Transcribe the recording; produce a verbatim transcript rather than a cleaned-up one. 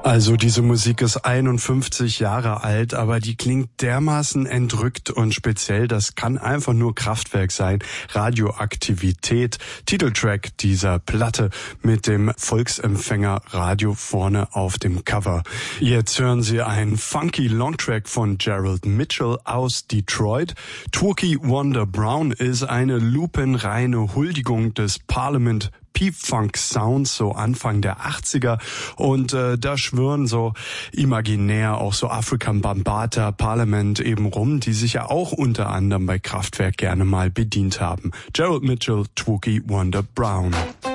Also diese Musik ist einundfünfzig Jahre alt, aber die klingt dermaßen entrückt und speziell. Das kann einfach nur Kraftwerk sein. Radioaktivität, Titeltrack dieser Platte mit dem Volksempfänger Radio vorne auf dem Cover. Jetzt hören Sie einen funky Longtrack von Gerald Mitchell aus Detroit. Twookie Wonder Brown ist eine lupenreine Huldigung des Parliament P-Funk Sounds, so Anfang der achtziger, und äh, da schwirren so imaginär auch so African Bambaataa, Parliament eben rum, die sich ja auch unter anderem bei Kraftwerk gerne mal bedient haben. Gerald Mitchell, Twookie Wonder Brown.